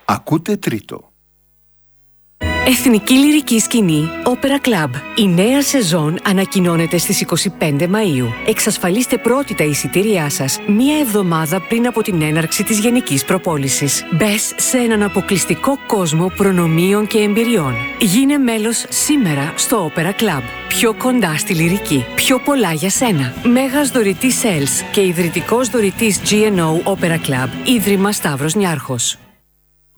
Ακούτε τρίτο. Εθνική Λυρική Σκηνή Opera Club. Η νέα σεζόν ανακοινώνεται στις 25 Μαΐου. Εξασφαλίστε πρώτη τα εισιτήριά σας μία εβδομάδα πριν από την έναρξη της γενικής προπόλησης. Μπες σε έναν αποκλειστικό κόσμο προνομίων και εμπειριών. Γίνε μέλος σήμερα στο Opera Club. Πιο κοντά στη λυρική. Πιο πολλά για σένα. Μέγας δωρητής Sales και ιδρυτικός δωρητής GNO Opera Club. Ίδρυμα Σταύρος Νιάρχος.